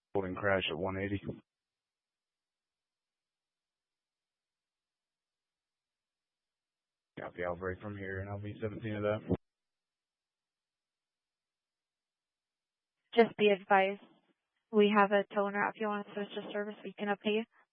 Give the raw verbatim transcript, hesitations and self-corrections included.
Holding crash at one eighty. Copy, I'll break from here and I'll be seventeen of that. Just be advised, we have a toner. If you want to switch to service, we can update you.